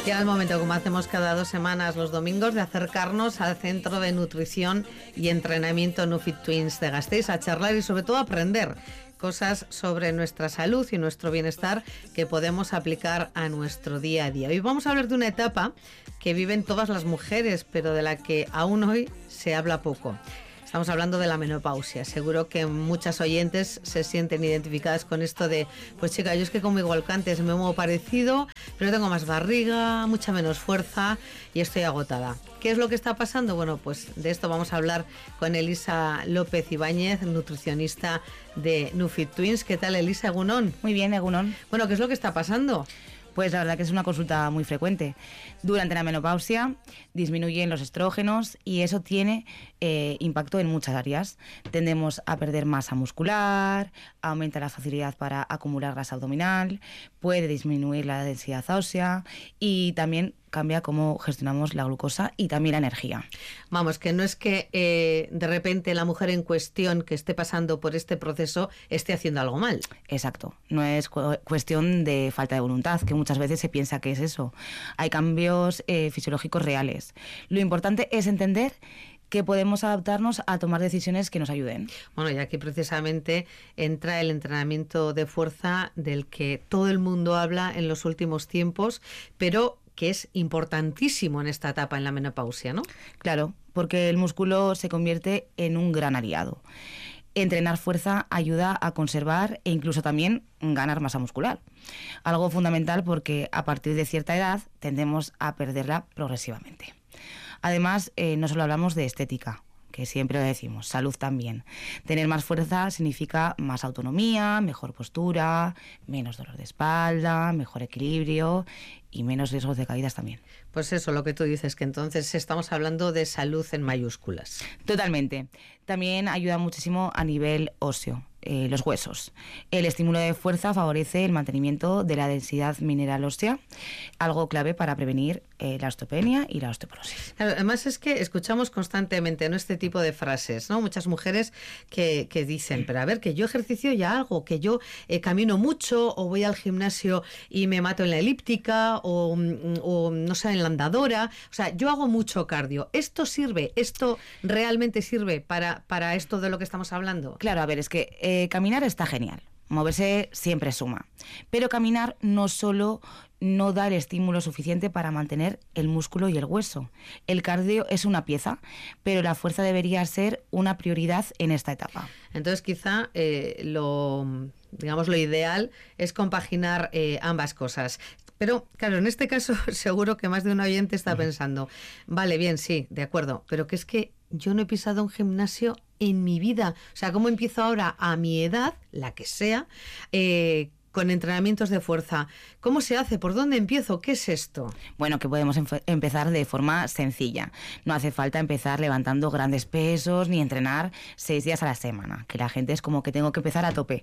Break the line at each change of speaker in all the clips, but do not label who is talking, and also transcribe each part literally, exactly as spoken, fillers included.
Llega el momento, como hacemos cada dos semanas los domingos, de acercarnos al Centro de Nutrición y Entrenamiento Nufit Twins de Gasteiz a charlar y sobre todo aprender cosas sobre nuestra salud y nuestro bienestar que podemos aplicar a nuestro día a día. Hoy vamos a hablar de una etapa que viven todas las mujeres, pero de la que aún hoy se habla poco. Estamos hablando de la menopausia. Seguro que muchas oyentes se sienten identificadas con esto de, pues chica, yo es que como igual que antes me muevo parecido, pero tengo más barriga, mucha menos fuerza y estoy agotada. ¿Qué es lo que está pasando? Bueno, pues de esto vamos a hablar con Elisa López Ibáñez, nutricionista de Nufit Twins. ¿Qué tal, Elisa? Egunon.
Muy bien, Egunon.
Bueno, ¿qué es lo que está pasando?
Pues la verdad que es una consulta muy frecuente. Durante la menopausia disminuyen los estrógenos y eso tiene eh, impacto en muchas áreas. Tendemos a perder masa muscular, aumenta la facilidad para acumular grasa abdominal, puede disminuir la densidad ósea y también cambia cómo gestionamos la glucosa y también la energía.
Vamos, que no es que eh, de repente la mujer en cuestión que esté pasando por este proceso esté haciendo algo mal.
Exacto, no es cu- cuestión de falta de voluntad, que muchas veces se piensa que es eso. Hay cambios eh, fisiológicos reales. Lo importante es entender que podemos adaptarnos a tomar decisiones que nos ayuden.
Bueno, y aquí precisamente entra el entrenamiento de fuerza del que todo el mundo habla en los últimos tiempos, pero que es importantísimo en esta etapa en la menopausia, ¿no?
Claro, porque el músculo se convierte en un gran aliado. Entrenar fuerza ayuda a conservar e incluso también ganar masa muscular. Algo fundamental porque a partir de cierta edad tendemos a perderla progresivamente. Además, eh, no solo hablamos de estética, que siempre lo decimos, salud también. Tener más fuerza significa más autonomía, mejor postura, menos dolor de espalda, mejor equilibrio y menos riesgos de caídas también.
Pues eso, lo que tú dices, que entonces estamos hablando de salud en mayúsculas.
Totalmente. También ayuda muchísimo a nivel óseo, eh, los huesos. El estímulo de fuerza favorece el mantenimiento de la densidad mineral ósea, algo clave para prevenir eh, la osteopenia y la osteoporosis.
Claro, además es que escuchamos constantemente, ¿no?, este tipo de frases, ¿no? Muchas mujeres que, que dicen, pero a ver, que yo ejercicio ya algo, que yo eh, camino mucho o voy al gimnasio y me mato en la elíptica o, o no sé, en la andadora. O sea, yo hago mucho cardio. ¿Esto sirve? ¿Esto realmente sirve para, para esto de lo que estamos hablando?
Claro, a ver, es que eh, caminar está genial. Moverse siempre suma. Pero caminar no solo no da el estímulo suficiente para mantener el músculo y el hueso. El cardio es una pieza, pero la fuerza debería ser una prioridad en esta etapa.
Entonces, quizá eh, lo, digamos, lo ideal es compaginar eh, ambas cosas. Pero, claro, en este caso seguro que más de un oyente está pensando, vale, bien, sí, de acuerdo, pero que es que yo no he pisado un gimnasio en mi vida. O sea, ¿cómo empiezo ahora a mi edad, la que sea, eh, con entrenamientos de fuerza? ¿Cómo se hace? ¿Por dónde empiezo? ¿Qué es esto?
Bueno, que podemos enf- empezar de forma sencilla. No hace falta empezar levantando grandes pesos ni entrenar seis días a la semana, que la gente es como que tengo que empezar a tope.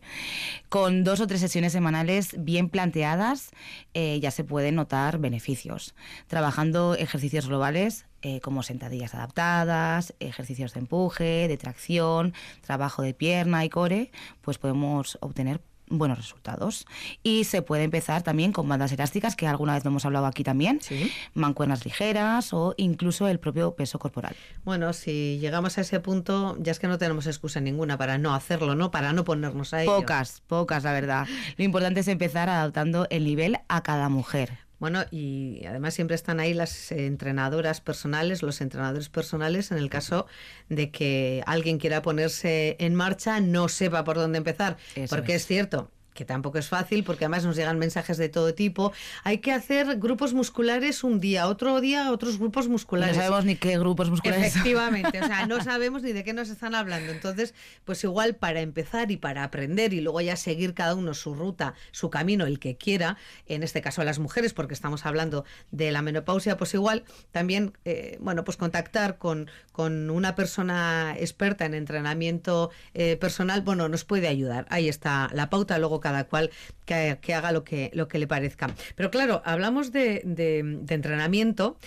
Con dos o tres sesiones semanales bien planteadas eh, ya se pueden notar beneficios. Trabajando ejercicios globales eh, como sentadillas adaptadas, ejercicios de empuje, de tracción, trabajo de pierna y core, pues podemos obtener buenos resultados. Y se puede empezar también con bandas elásticas, que alguna vez lo hemos hablado aquí también,
¿Sí?
mancuernas ligeras o incluso el propio peso corporal.
Bueno, si llegamos a ese punto, ya es que no tenemos excusa ninguna para no hacerlo, ¿no? Para no ponernos a ello.
Pocas, pocas, la verdad. Lo importante es empezar adaptando el nivel a cada mujer.
Bueno, y además siempre están ahí las entrenadoras personales, los entrenadores personales, en el caso de que alguien quiera ponerse en marcha, no sepa por dónde empezar.
Eso
porque es. es cierto que tampoco es fácil, porque además nos llegan mensajes de todo tipo. Hay que hacer grupos musculares un día, otro día otros grupos musculares.
No sabemos ni qué grupos musculares.
Efectivamente, o sea, no sabemos ni de qué nos están hablando. Entonces, pues igual para empezar y para aprender y luego ya seguir cada uno su ruta, su camino, el que quiera, en este caso a las mujeres, porque estamos hablando de la menopausia, pues igual también, eh, bueno, pues contactar con, con una persona experta en entrenamiento eh, personal, bueno, nos puede ayudar. Ahí está la pauta, luego cada cual que, que haga lo que, lo que le parezca. Pero claro, hablamos de, de, de entrenamiento,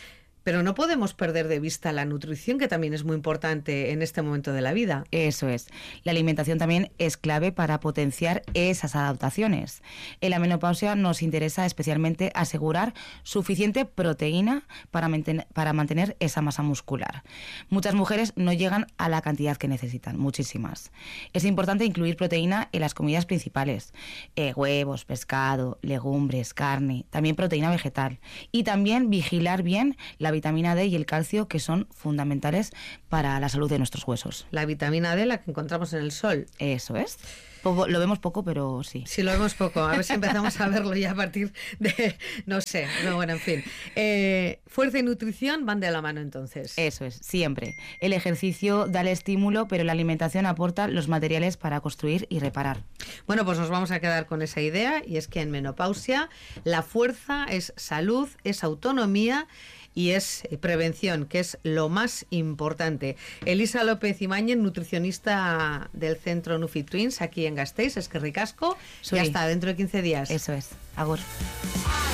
Pero no podemos perder de vista la nutrición, que también es muy importante en este momento de la vida.
Eso es. La alimentación también es clave para potenciar esas adaptaciones. En la menopausia nos interesa especialmente asegurar suficiente proteína para, manten- para mantener esa masa muscular. Muchas mujeres no llegan a la cantidad que necesitan, muchísimas. Es importante incluir proteína en las comidas principales. Eh, huevos, pescado, legumbres, carne, también proteína vegetal. Y también vigilar bien la vitamina D y el calcio, que son fundamentales para la salud de nuestros huesos.
La vitamina D, la que encontramos en el sol.
Eso es. Poco, lo vemos poco, pero sí.
Sí, lo vemos poco. A ver si empezamos a verlo ya a partir de... No sé. No, bueno, en fin. Eh, fuerza y nutrición van de la mano, entonces.
Eso es, siempre. El ejercicio da el estímulo, pero la alimentación aporta los materiales para construir y reparar.
Bueno, pues nos vamos a quedar con esa idea, y es que en menopausia la fuerza es salud, es autonomía y es prevención, que es lo más importante. Elisa López Imañez, nutricionista del centro Nufit Twins, aquí en Gasteiz, es que ricasco, y hasta dentro de quince días.
Eso es, agur.